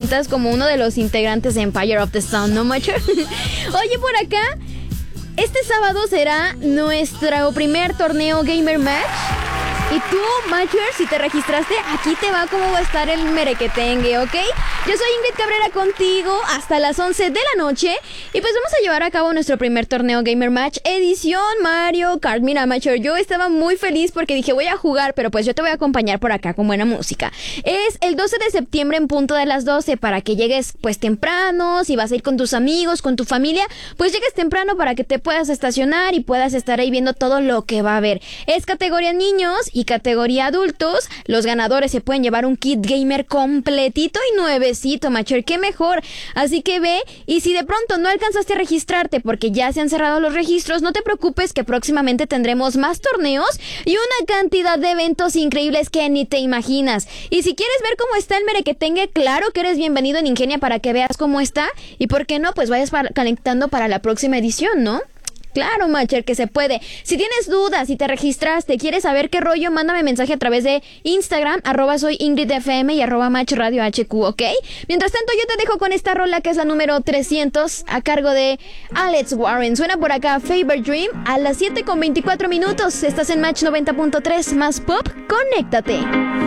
presentas como uno de los integrantes de Empire of the Sun, ¿no, Macher? Oye, por acá, este sábado será nuestro primer torneo Gamer Match. Y tú, Macher, si te registraste, aquí te va cómo va a estar el merequetengue, ¿ok? Yo soy Ingrid Cabrera contigo hasta las 11 de la noche. Y pues vamos a llevar a cabo nuestro primer torneo Gamer Match edición Mario Kart. Mira, Macher, yo estaba muy feliz porque dije voy a jugar, pero pues yo te voy a acompañar por acá con buena música. Es el 12 de septiembre en punto de las 12 para que llegues pues temprano. Si vas a ir con tus amigos, con tu familia, pues llegues temprano para que te puedas estacionar y puedas estar ahí viendo todo lo que va a haber. Es categoría niños y categoría adultos. Los ganadores se pueden llevar un kit gamer completito y nuevecito, Macher, qué mejor. Así que ve, y si de pronto no alcanzaste a registrarte porque ya se han cerrado los registros, no te preocupes que próximamente tendremos más torneos y una cantidad de eventos increíbles que ni te imaginas. Y si quieres ver cómo está el merequetengue, claro que eres bienvenido en Ingenia para que veas cómo está y por qué no, pues vayas calentando para la próxima edición, ¿no? Claro, Macher, que se puede. Si tienes dudas, si te registraste, quieres saber qué rollo, mándame mensaje a través de Instagram, @soyingridfm y @matchradiohq, ¿ok? Mientras tanto, yo te dejo con esta rola que es la número 300 a cargo de Alex Warren. Suena por acá Favorite Dream a las 7:24 minutos. Estás en Match 90.3 más pop. Conéctate.